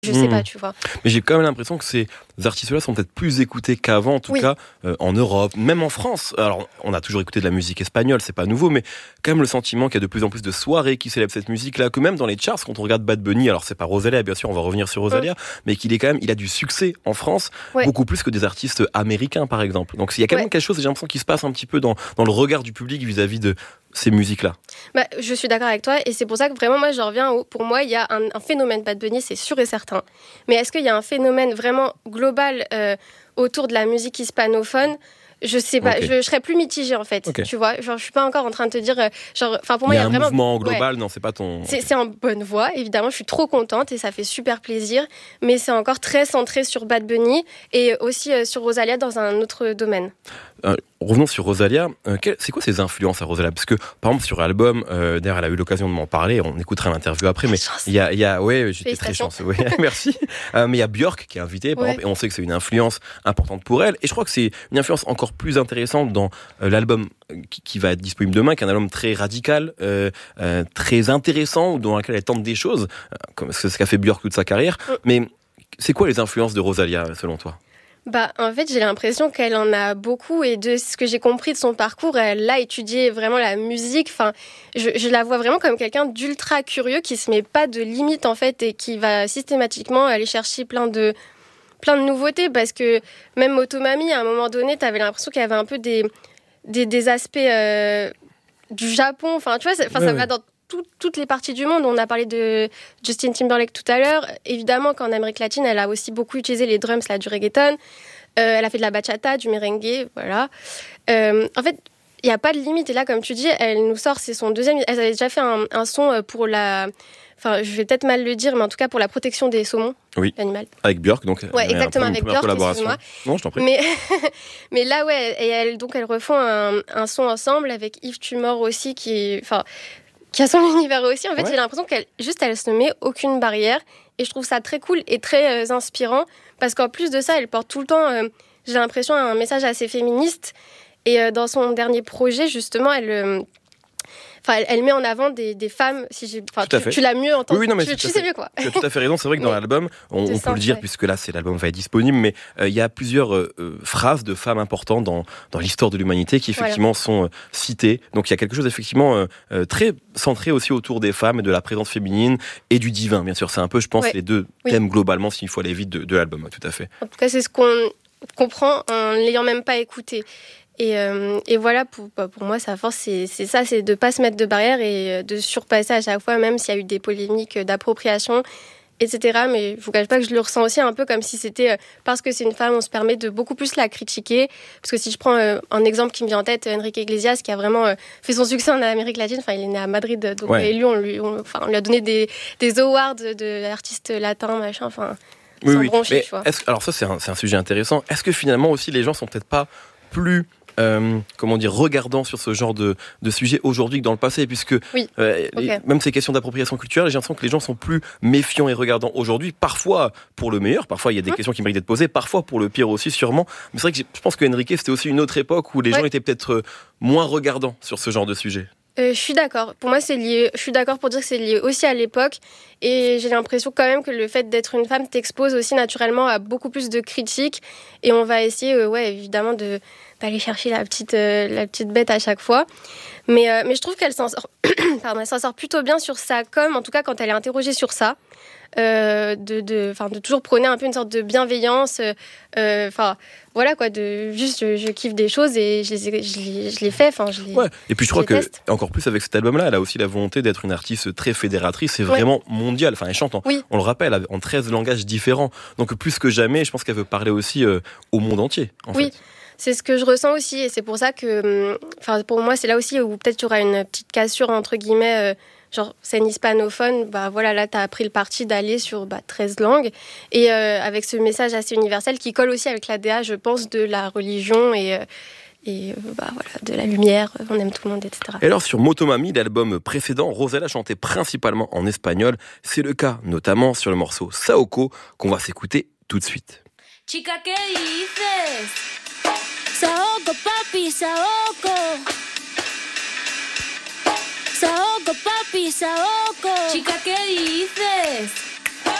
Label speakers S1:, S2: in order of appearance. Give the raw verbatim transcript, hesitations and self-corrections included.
S1: Je sais mmh. pas, tu vois.
S2: Mais j'ai quand même l'impression que ces artistes-là sont peut-être plus écoutés qu'avant, en tout oui. cas, euh, en Europe, même en France. Alors, on a toujours écouté de la musique espagnole, c'est pas nouveau, mais quand même le sentiment qu'il y a de plus en plus de soirées qui célèbrent cette musique-là, que même dans les charts, quand on regarde Bad Bunny, alors c'est pas Rosalia, bien sûr, on va revenir sur Rosalia, mmh. mais qu'il est quand même, il a du succès en France, ouais. beaucoup plus que des artistes américains, par exemple. Donc, il y a quand même ouais. quelque chose, j'ai l'impression, qui se passe un petit peu dans, dans le regard du public vis-à-vis de ces musiques-là.
S1: Bah, je suis d'accord avec toi, et c'est pour ça que vraiment, moi, je reviens au, pour moi, il y a un, un phénomène Bad Bunny, c'est sûr et certain. Mais est-ce qu'il y a un phénomène vraiment global euh, autour de la musique hispanophone ? Je sais pas, okay. je, je serais plus mitigée en fait, okay. tu vois. Genre, je suis pas encore en train de te dire, genre, enfin pour moi, il y a,
S2: y a un
S1: vraiment
S2: mouvement global, ouais. non, c'est pas ton.
S1: C'est, c'est en bonne voie, évidemment. Je suis trop contente et ça fait super plaisir, mais c'est encore très centré sur Bad Bunny et aussi euh, sur Rosalia dans un autre domaine.
S2: Euh, revenons sur Rosalia. Euh, quel, c'est quoi ses influences à Rosalia ? Parce que par exemple sur l'album, euh, d'ailleurs, elle a eu l'occasion de m'en parler. On écoutera l'interview après, mais il y a, il y a, ouais, j'étais très chanceux. Ouais, merci. Euh, mais il y a Björk qui est invitée, par ouais. exemple, et on sait que c'est une influence importante pour elle. Et je crois que c'est une influence encore plus intéressante dans euh, l'album qui, qui va être disponible demain, qui est un album très radical, euh, euh, très intéressant, dans lequel elle tente des choses, euh, comme c'est ce qu'a fait Björk toute sa carrière. Mm. Mais c'est quoi les influences de Rosalia, selon toi ?
S1: Bah, en fait, j'ai l'impression qu'elle en a beaucoup et de ce que j'ai compris de son parcours, elle a étudié vraiment la musique. Enfin, je, je la vois vraiment comme quelqu'un d'ultra curieux qui se met pas de limites en fait et qui va systématiquement aller chercher plein de plein de nouveautés parce que même Motomami, à un moment donné, t'avais l'impression qu'il y avait un peu des des, des aspects euh, du Japon. Enfin, tu vois, ça, ouais, ça va ouais. dans tout, toutes les parties du monde. On a parlé de Justin Timberlake tout à l'heure. Évidemment qu'en Amérique latine, elle a aussi beaucoup utilisé les drums là, du reggaeton. Euh, elle a fait de la bachata, du merengue, voilà. Euh, en fait, il n'y a pas de limite. Et là, comme tu dis, elle nous sort, c'est son deuxième... Elle avait déjà fait un, un son pour la... Enfin, je vais peut-être mal le dire, mais en tout cas pour la protection des saumons.
S2: Oui,
S1: l'animal.
S2: Avec Björk, donc.
S1: Ouais, exactement, avec Björk, excuse-moi.
S2: Non, je t'en prie.
S1: Mais, mais là, ouais, et elles, donc, elles refont un, un son ensemble avec Yves Tumor aussi, qui... Enfin, qui a son univers aussi. En fait, ouais. j'ai l'impression qu'elle, juste, elle se met aucune barrière. Et je trouve ça très cool et très euh, inspirant. Parce qu'en plus de ça, elle porte tout le temps, euh, j'ai l'impression, un message assez féministe. Et euh, dans son dernier projet, justement, elle... Euh, Enfin, elle, elle met en avant des, des femmes. Si j'ai, enfin, tu, tu l'as mieux entendu.
S2: Oui, oui, non, mais
S1: tu, tu sais mieux quoi.
S2: Tu as tout à fait raison. C'est vrai que dans l'album, on, on peut le dire ouais. puisque là, c'est l'album va être disponible, mais il euh, y a plusieurs euh, phrases de femmes importantes dans dans l'histoire de l'humanité qui effectivement voilà. sont euh, citées. Donc il y a quelque chose effectivement euh, très centré aussi autour des femmes et de la présence féminine et du divin. Bien sûr, c'est un peu, je pense, ouais. les deux oui. thèmes globalement, s'il faut aller vite, de, de l'album. Tout à fait.
S1: En tout cas, c'est ce qu'on comprend en l'ayant même pas écouté. Et, euh, et voilà, pour, pour moi, sa force, c'est, c'est ça, c'est de ne pas se mettre de barrières et de surpasser à chaque fois, même s'il y a eu des polémiques d'appropriation, et cetera. Mais je ne vous cache pas que je le ressens aussi un peu comme si c'était, parce que c'est une femme, on se permet de beaucoup plus la critiquer. Parce que si je prends euh, un exemple qui me vient en tête, Enrique Iglesias, qui a vraiment euh, fait son succès en Amérique latine, enfin, il est né à Madrid, donc ouais. élu, on lui, on, enfin, on lui a donné des, des awards de l'artiste latin, machin, enfin,
S2: oui, oui.
S1: bronché,
S2: Mais
S1: tu vois.
S2: Est-ce, alors ça, c'est un, c'est un sujet intéressant. Est-ce que finalement aussi, les gens sont peut-être pas plus... Euh, comment dire, regardant sur ce genre de, de sujet aujourd'hui que dans le passé, puisque
S1: oui.
S2: euh,
S1: okay.
S2: les, même ces questions d'appropriation culturelle, j'ai l'impression que les gens sont plus méfiants et regardants aujourd'hui, parfois pour le meilleur, parfois il y a des mmh. questions qui méritent d'être posées, parfois pour le pire aussi sûrement, mais c'est vrai que je pense que Enrique, c'était aussi une autre époque où les ouais. gens étaient peut-être moins regardants sur ce genre de sujet.
S1: Euh, je suis d'accord. Pour moi, c'est lié. Je suis d'accord pour dire que c'est lié aussi à l'époque. Et j'ai l'impression quand même que le fait d'être une femme t'expose aussi naturellement à beaucoup plus de critiques. Et on va essayer, euh, ouais, évidemment, de d'aller chercher la petite, euh, la petite bête à chaque fois. Mais, euh, mais je trouve qu'elle s'en sort, pardon, elle s'en sort plutôt bien sur sa com, en tout cas quand elle est interrogée sur ça. Euh, de, de, de toujours prôner un peu une sorte de bienveillance. Enfin, euh, voilà quoi, de juste je, je kiffe des choses et je les, je les, je les fais. Je les,
S2: ouais. Et puis je crois
S1: je
S2: que, teste. Encore plus avec cet album-là, elle a aussi la volonté d'être une artiste très fédératrice et vraiment ouais. mondiale. Enfin, elle chante, en, oui. on le rappelle, en treize langages différents. Donc plus que jamais, je pense qu'elle veut parler aussi euh, au monde entier. En
S1: oui.
S2: fait.
S1: C'est ce que je ressens aussi et c'est pour ça que, enfin, pour moi, c'est là aussi où peut-être il y aura une petite cassure entre guillemets. Euh, Genre, scène hispanophone, bah voilà, là, t'as pris le parti d'aller sur bah, treize langues. Et euh, avec ce message assez universel qui colle aussi avec l'A D A, je pense, de la religion et, euh, et euh, bah, voilà, de la lumière, on aime tout le monde, et cetera.
S2: Et alors, sur Motomami, l'album précédent, Rosalia chantait principalement en espagnol. C'est le cas, notamment sur le morceau Saoko, qu'on va s'écouter tout de suite.
S3: Chica, ¿qué dices? Saoko, papi, Saoko. Saoko, papi, Saoko. Chica, ¿qué dices?